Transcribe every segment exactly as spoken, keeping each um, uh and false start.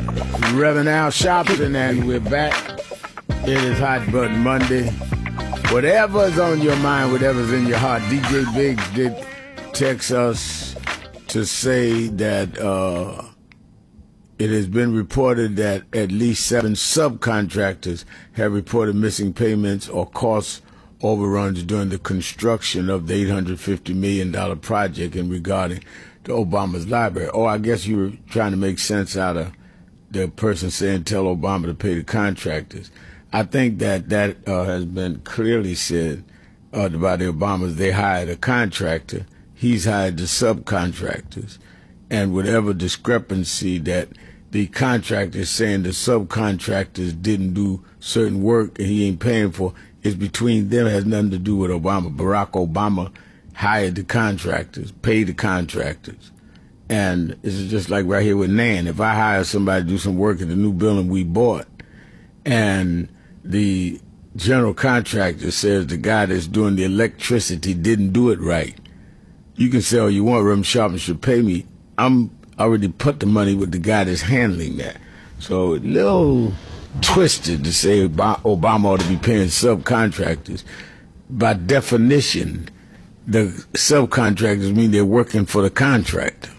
Reverend Al Sharpton, and we're back. It is Hot Button Monday. Whatever's on your mind, whatever's in your heart. D J Biggs did text us to say that uh, it has been reported that at least seven subcontractors have reported missing payments or cost overruns during the construction of the eight hundred fifty million dollars project in regarding to Obama's library. Oh, I guess you were trying to make sense out of the person saying tell Obama to pay the contractors. I think that that uh, has been clearly said uh, by the Obamas. They hired a contractor. He's hired the subcontractors. And whatever discrepancy that the contractor is saying the subcontractors didn't do certain work and he ain't paying for is between them. It has nothing to do with Obama. Barack Obama hired the contractors, paid the contractors. And this is just like right here with Nan. If I hire somebody to do some work in the new building we bought, and the general contractor says the guy that's doing the electricity didn't do it right, you can say, oh, you want Reverend Sharpton should pay me. I'm already put the money with the guy that's handling that. So a little twisted to say Obama ought to be paying subcontractors. By definition, the subcontractors mean they're working for the contractor.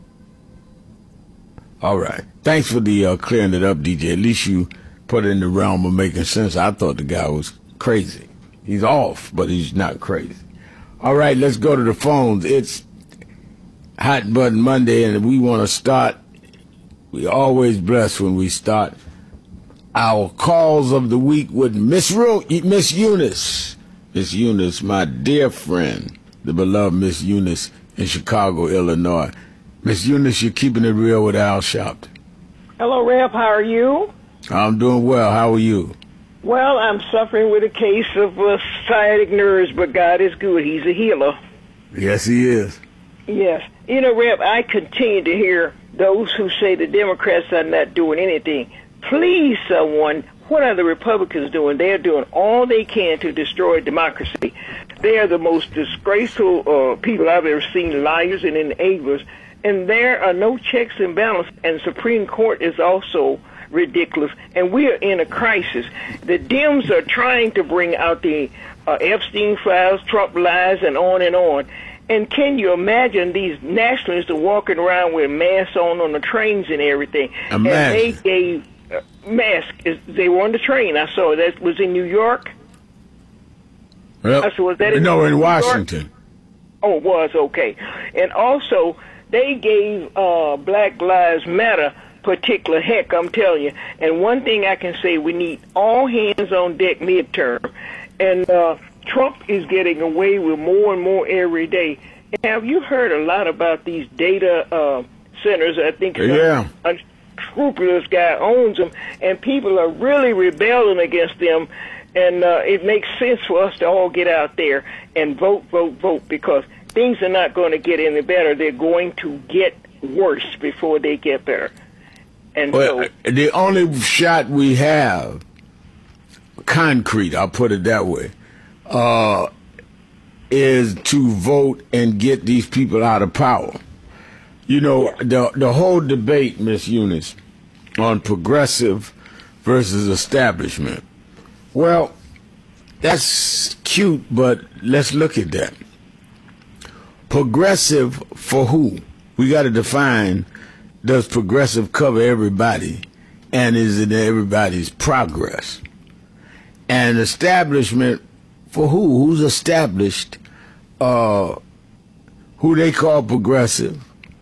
All right. Thanks for the uh, clearing it up, D J. At least you put it in the realm of making sense. I thought the guy was crazy. He's off, but he's not crazy. All right, let's go to the phones. It's Hot Button Monday, and we want to start. We always blessed when we start our calls of the week with Miss Ru- Miss Eunice. Miss Eunice, my dear friend, the beloved Miss Eunice in Chicago, Illinois. Miss Eunice, you're keeping it real with Al Sharpton. Hello, Rep. How are you? I'm doing well. How are you? Well, I'm suffering with a case of uh, sciatic nerves, but God is good. He's a healer. Yes, he is. Yes. You know, Rep, I continue to hear those who say the Democrats are not doing anything. Please, someone, what are the Republicans doing? They're doing all they can to destroy democracy. They are the most disgraceful uh, people I've ever seen, liars and enablers. And there are no checks and balances, and Supreme Court is also ridiculous, and we are in a crisis. The Dems are trying to bring out the uh, Epstein files, Trump lies, and on and on. And can you imagine these nationalists are walking around with masks on on the trains and everything? A and mask. they gave uh, masks. They were on the train. I saw that was in New York. Well, I saw, was that in no, New in York? Washington. Oh, it was, okay. And also, they gave uh, Black Lives Matter particular heck, I'm telling you. And one thing I can say, we need all hands on deck midterm. And uh, Trump is getting away with more and more every day. And have you heard a lot about these data uh, centers? I think yeah. a unscrupulous guy owns them, and people are really rebelling against them. And uh, it makes sense for us to all get out there and vote, vote, vote, because things are not going to get any better. They're going to get worse before they get better. And well, so, the only shot we have, concrete, I'll put it that way, uh, is to vote and get these people out of power. You know, yeah. the the whole debate, Miss Eunice, on progressive versus establishment. Well, that's cute, but let's look at that. Progressive for who? We got to define, does progressive cover everybody, and is it everybody's progress? And establishment for who? Who's established? Uh, who they call progressive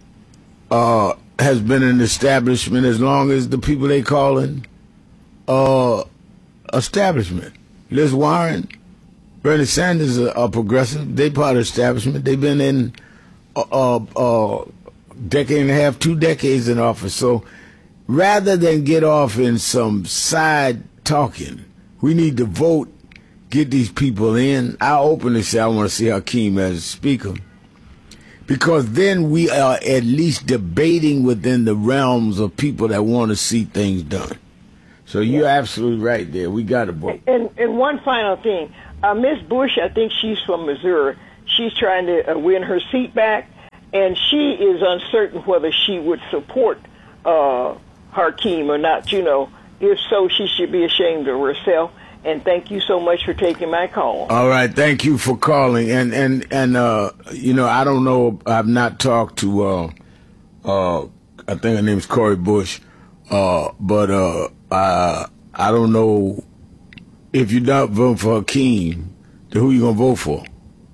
uh, has been an establishment as long as the people they calling uh, establishment. Liz Warren, Bernie Sanders are, are progressive. They part of establishment. They've been in a uh, uh, decade and a half, two decades in office. So rather than get off in some side talking, we need to vote, get these people in. I openly say I want to see Hakeem as Speaker, because then we are at least debating within the realms of people that want to see things done. So you're yeah. absolutely right there. We got to vote. And, and one final thing. Uh, Miss Bush, I think she's from Missouri. She's trying to uh, win her seat back, and she is uncertain whether she would support uh, Hakeem or not, you know. If so, she should be ashamed of herself. And thank you so much for taking my call. All right, thank you for calling. And and and uh, you know, I don't know. I've not talked to. Uh, uh, I think her name is Cori Bush. Uh, but uh, I I don't know if you're not voting for Hakeem, then who you gonna vote for?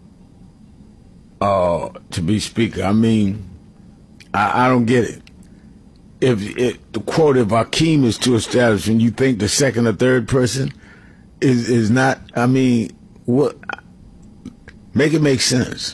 Uh, to be speaker. I mean, I, I don't get it. If it, the quote, if Hakeem is too established, and you think the second or third person is is not, I mean, what? Make it make sense.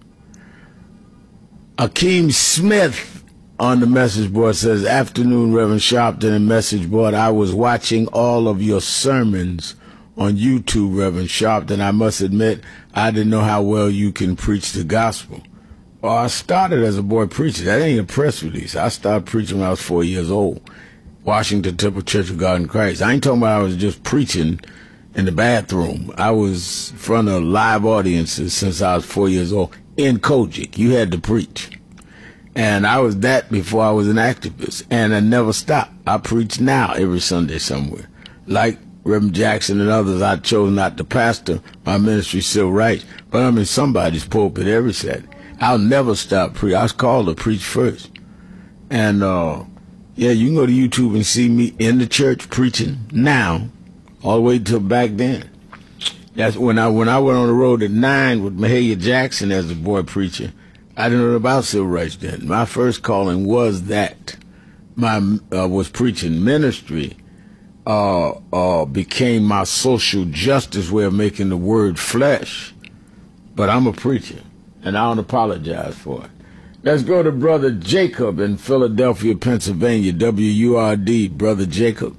Hakeem Smith on the message board says, "Afternoon, Reverend Sharpton," and message board. I was watching all of your sermons on YouTube, Reverend Sharpton. I must admit, I didn't know how well you can preach the gospel. Well, I started as a boy preacher. That ain't a press release. I started preaching when I was four years old. Washington Temple Church of God in Christ. I ain't talking about I was just preaching in the bathroom. I was in front of live audiences since I was four years old. In Kojic, you had to preach. And I was that before I was an activist. And I never stopped. I preach now every Sunday somewhere. Like Reverend Jackson and others, I chose not to pastor my ministry, civil rights. But I'm in somebody's pulpit every Saturday. I'll never stop preaching. I was called to preach first. And, uh, yeah, you can go to YouTube and see me in the church preaching now, all the way till back then. That's when I when I went on the road at nine with Mahalia Jackson as a boy preacher. I didn't know about civil rights then. My first calling was that. My uh, was preaching ministry. Uh, uh, became my social justice way of making the word flesh. But I'm a preacher, and I don't apologize for it. Let's go to Brother Jacob in Philadelphia, Pennsylvania, W U R D. Brother Jacob.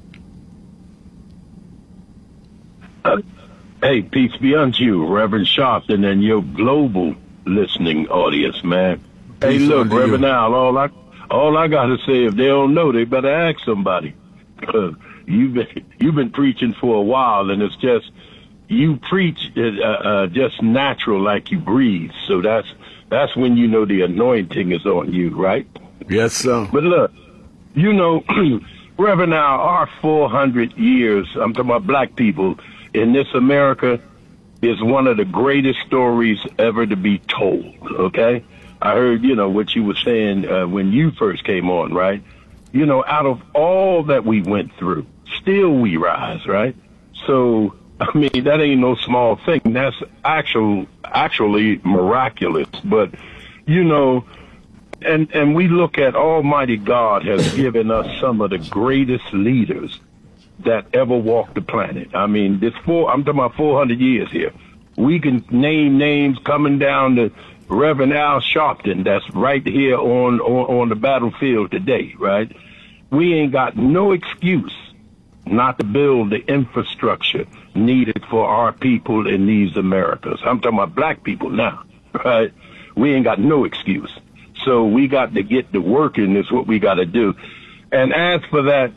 Uh, hey, peace be unto you, Reverend Sharpton, and your global listening audience, man. Peace hey, look, Reverend you. Al, all I, all I got to say, if they don't know, they better ask somebody. Because you've been, you've been preaching for a while, and it's just, you preach uh, uh, just natural like you breathe. So that's that's when you know the anointing is on you, right? Yes, sir. But look, you know, Reverend Al, our four hundred years, I'm talking about black people, in this America is one of the greatest stories ever to be told, okay? I heard, you know, what you were saying uh, when you first came on, right? You know, out of all that we went through, still we rise, right? So, I mean, that ain't no small thing. That's actual, actually miraculous. But, you know, and, and we look at Almighty God has given us some of the greatest leaders that ever walked the planet. I mean, this four, I'm talking about four hundred years here. We can name names coming down to Reverend Al Sharpton, that's right here on, on, on the battlefield today, right? We ain't got no excuse not to build the infrastructure needed for our people in these Americas. I'm talking about black people now, right? We ain't got no excuse. So we got to get to working is what we got to do. And as for that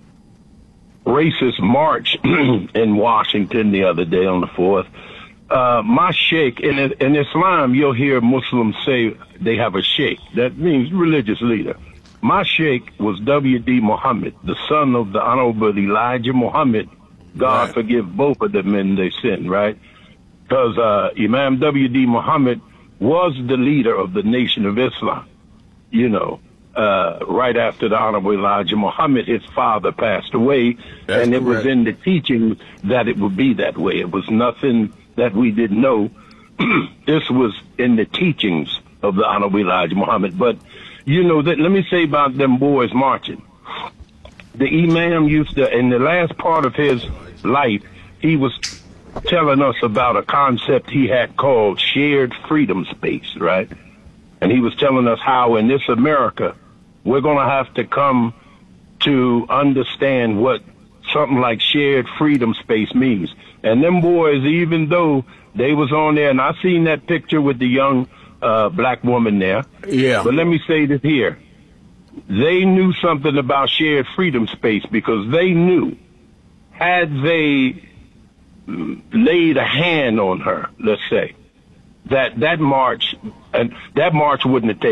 racist march in Washington the other day on the fourth, uh, my sheikh, in, in Islam, you'll hear Muslims say they have a sheikh. That means religious leader. My sheikh was W D Muhammad, the son of the Honorable Elijah Muhammad. God right. forgive both of them in their sin, right? Because uh, Imam W D Muhammad was the leader of the Nation of Islam, you know. Uh, right after the Honorable Elijah Muhammad, his father passed away, That's and it correct. was in the teaching that it would be that way. It was nothing that we didn't know. This was in the teachings of the Honorable Elijah Muhammad. But, you know, that, let me say about them boys marching. The Imam used to, in the last part of his life, he was telling us about a concept he had called shared freedom space, right? And he was telling us how in this America, we're going to have to come to understand what something like shared freedom space means. And them boys, even though they was on there, and I seen that picture with the young uh, black woman there. Yeah. But let me say this here. They knew something about shared freedom space because they knew had they laid a hand on her, let's say, that that march, and that march wouldn't have taken